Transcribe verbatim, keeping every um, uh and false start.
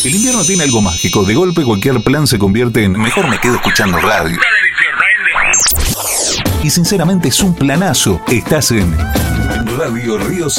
El invierno tiene algo mágico. De golpe cualquier plan se convierte en mejor me quedo escuchando radio. Y sinceramente es un planazo. Estás en Radio Río